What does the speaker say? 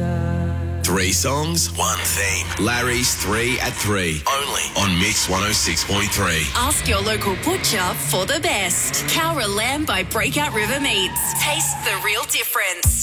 Three songs, one theme. Larry's 3 at 3. Only on Mix 106.3. Ask your local butcher for the best. Cowra lamb by Breakout River Meats. Taste the real difference.